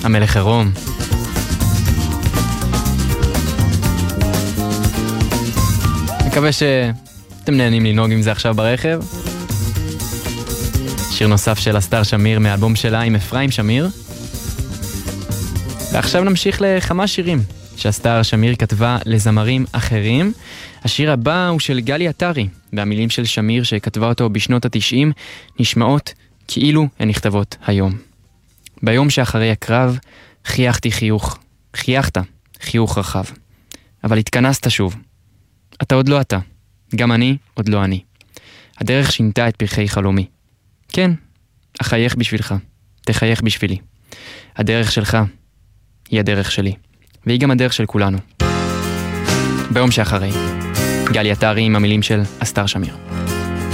המלך עירום. מקווה שאתם נהנים לנהוג עם זה עכשיו ברכב. שיר נוסף של אסתר שמיר מאלבום שלה עם אפרים שמיר. ועכשיו נמשיך לכמה שירים שאסתר שמיר כתבה לזמרים אחרים. השיר הבא הוא של גלי עטרי, והמילים של שמיר שכתבה אותו בשנות ה-90 נשמעות כאילו הן נכתבות היום. ביום שאחרי הקרב חייכתי חיוך, חייכת חיוך רחב, אבל התכנסת שוב. אתה עוד לא אתה, גם אני עוד לא אני. הדרך שינתה את פרחי חלומי. כן, אחייך בשבילך, תחייך בשבילי. הדרך שלך היא הדרך שלי, והיא גם הדרך של כולנו. ביום שאחרי, גלי עטרי עם המילים של אסתר שמיר.